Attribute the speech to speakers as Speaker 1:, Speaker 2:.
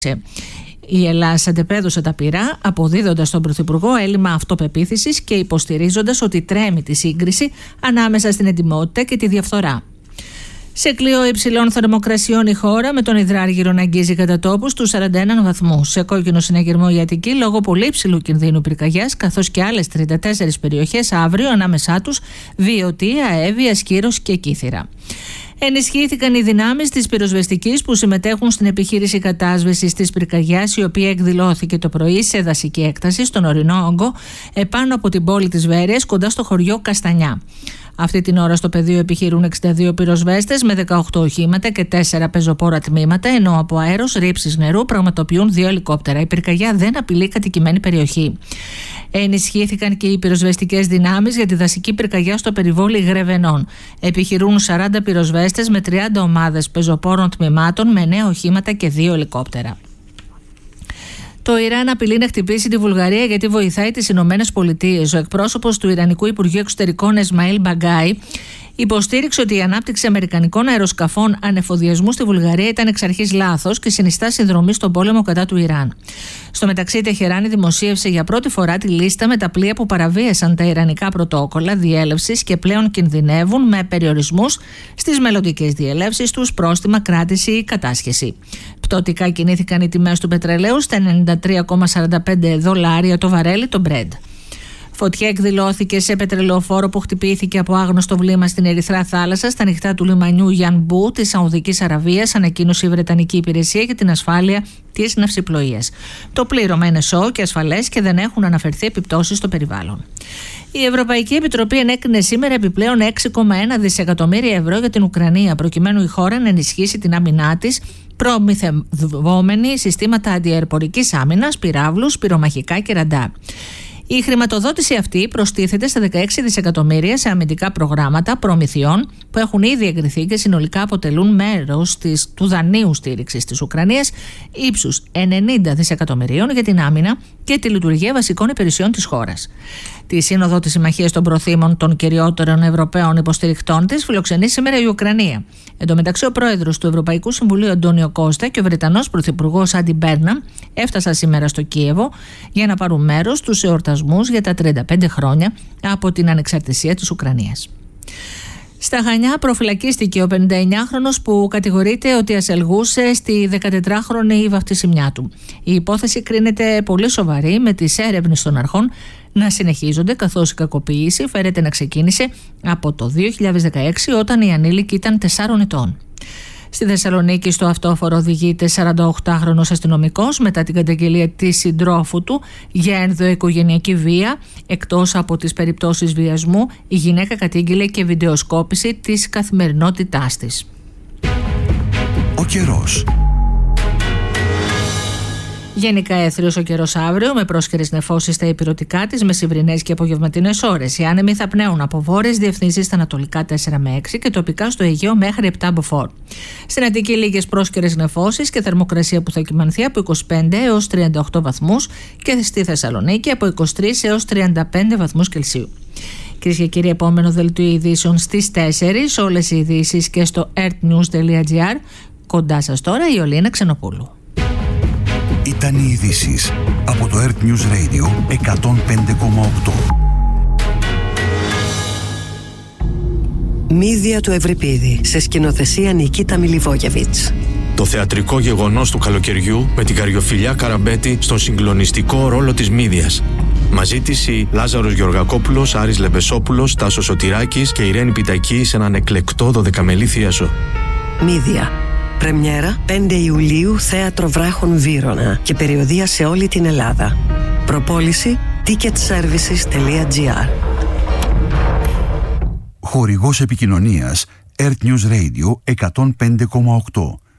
Speaker 1: Η Ελλάς αντεπέδωσε τα πυρά, αποδίδοντας στον Πρωθυπουργό έλλειμμα αυτοπεποίθησης και υποστηρίζοντας ότι τρέμει τη σύγκριση ανάμεσα στην εντιμότητα και τη διαφθορά. Σε κλειό υψηλών θερμοκρασιών η χώρα, με τον υδράργυρο να αγγίζει κατά τόπους τους 41 βαθμούς. Σε κόκκινο συναγερμό η Αττική λόγω πολύ υψηλού κινδύνου πυρκαγιάς, καθώς και άλλες 34 περιοχές αύριο, ανάμεσά τους Βιωτή, Αέβεια, Σκύρος και Κύθυρα. Ενισχύθηκαν οι δυνάμεις της πυροσβεστικής που συμμετέχουν στην επιχείρηση κατάσβεσης της πυρκαγιάς, η οποία εκδηλώθηκε το πρωί σε δασική έκταση στον ορεινό όγκο επάνω από την πόλη της Βέρειας, κοντά στο χωριό Καστανιά. Αυτή την ώρα στο πεδίο επιχειρούν 62 πυροσβέστες με 18 οχήματα και 4 πεζοπόρα τμήματα, ενώ από αέρος ρήψης νερού πραγματοποιούν 2 ελικόπτερα. Η πυρκαγιά δεν απειλεί κατοικημένη περιοχή. Ενισχύθηκαν και οι πυροσβεστικές δυνάμεις για τη δασική πυρκαγιά στο περιβόλι Γρεβενών. Επιχειρούν 40 πυροσβέστες με 30 ομάδες πεζοπόρων τμήματων με 9 οχήματα και 2 ελικόπτερα. Το Ιράν απειλεί να χτυπήσει τη Βουλγαρία γιατί βοηθάει τις Ηνωμένες Πολιτείες. Ο εκπρόσωπος του Ιρανικού Υπουργείου Εξωτερικών Εσμαήλ Μπαγκάι υποστήριξε ότι η ανάπτυξη αμερικανικών αεροσκαφών ανεφοδιασμού στη Βουλγαρία ήταν εξ αρχής λάθος και συνιστά συνδρομή στον πόλεμο κατά του Ιράν. Στο μεταξύ, η Τεχεράνη δημοσίευσε για πρώτη φορά τη λίστα με τα πλοία που παραβίασαν τα ιρανικά πρωτόκολλα διέλευσης και πλέον κινδυνεύουν με περιορισμούς στις μελλοντικές διελεύσεις τους, πρόστιμα, κράτηση ή κατάσχεση. Πτωτικά κινήθηκαν οι τιμές του πετρελαίου στα $93,45 το βαρέλι, το Brent. Φωτιά εκδηλώθηκε σε πετρελαιοφόρο που χτυπήθηκε από άγνωστο βλήμα στην Ερυθρά Θάλασσα, στα νυχτά του λιμανιού Γιανμπού της Σαουδικής Αραβίας, ανακοίνωσε η Βρετανική Υπηρεσία για την Ασφάλεια της Ναυσιπλοείας. Το πλήρωμα είναι σώο και ασφαλές και δεν έχουν αναφερθεί επιπτώσεις στο περιβάλλον. Η Ευρωπαϊκή Επιτροπή ενέκρινε σήμερα επιπλέον 6,1 δισεκατομμύρια ευρώ για την Ουκρανία, προκειμένου η χώρα να ενισχύσει την άμυνά της, προμηθευόμενη συστήματα αντιαεροπορικής άμυνας, πυράβλους, πυρομαχικά και ραντάρ. Η χρηματοδότηση αυτή προστίθεται στα 16 δισεκατομμύρια σε αμυντικά προγράμματα προμηθειών που έχουν ήδη εγκριθεί και συνολικά αποτελούν μέρος του δανείου στήριξης της Ουκρανίας ύψους 90 δισεκατομμυρίων για την άμυνα και τη λειτουργία βασικών υπηρεσιών της χώρας. Τη Σύνοδο της Συμμαχίας των Προθήμων των κυριότερων Ευρωπαίων υποστηρικτών της φιλοξενεί σήμερα η Ουκρανία. Εν τω μεταξύ, ο πρόεδρος του Ευρωπαϊκού Συμβουλίου Αντώνιο Κώστα και ο Βρετανός πρωθυπουργός Άντι Μπέρναμ έφτασαν σήμερα στο Κίεβο για να πάρουν μέρος στους εορτασμούς για τα 35 χρόνια από την ανεξαρτησία της Ουκρανίας. Στα Χανιά προφυλακίστηκε ο 59χρονος που κατηγορείται ότι ασελγούσε στη 14χρονη βαφτισιμιά του. Η υπόθεση κρίνεται πολύ σοβαρή, με τις έρευνες των αρχών να συνεχίζονται, καθώς η κακοποίηση φέρεται να ξεκίνησε από το 2016 όταν η ανήλικη ήταν 4 ετών. Στη Θεσσαλονίκη στο αυτόφορο οδηγείται 48χρονος αστυνομικός μετά την καταγγελία της συντρόφου του για ενδοοικογενειακή βία. Εκτός από τις περιπτώσεις βιασμού, η γυναίκα κατήγγειλε και βιντεοσκόπηση της καθημερινότητάς της.
Speaker 2: Ο καιρός.
Speaker 1: Γενικά έθριος ο καιρός αύριο, με πρόσχερες νεφώσεις στα ηπειρωτικά της μεσημβρινές και απογευματινές ώρες. Οι άνεμοι θα πνέουν από βόρειες διευθύνσεις στα ανατολικά 4 με 6 και τοπικά στο Αιγαίο μέχρι 7 μποφόρ. Στην Αττική λίγες πρόσχερες νεφώσεις και θερμοκρασία που θα κυμανθεί από 25 έως 38 βαθμούς και στη Θεσσαλονίκη από 23 έως 35 βαθμούς Κελσίου. Κυρίες και κύριοι, επόμενο δελτίο ειδήσεων στις 4, όλες οι ειδήσεις και στο earthnews.gr. Κοντά σας τώρα η Ολίνα Ξενοπούλου.
Speaker 2: Ήταν οι ειδήσεις από το Earth News Radio 105,8.
Speaker 3: Μύδια του Ευρυπίδη, σε σκηνοθεσία Νικίτα Μιλιβόγεβιτς.
Speaker 4: Το θεατρικό γεγονός του καλοκαιριού με την Καριοφιλιά Καραμπέτη στον συγκλονιστικό ρόλο της Μύδιας. Μαζί της οι Λάζαρος Γεωργακόπουλος, Άρης Λεμπεσόπουλος, Τάσος Σωτηράκης και Ιρένη Πιτακή σε έναν εκλεκτό 12μελή θίασο.
Speaker 3: Μύδια. Πρεμιέρα 5 Ιουλίου, Θέατρο Βράχων Βύρωνα και περιοδεία σε όλη την Ελλάδα. Προπόληση ticketservices.gr.
Speaker 2: Χορηγός επικοινωνίας Earth News Radio 105,8.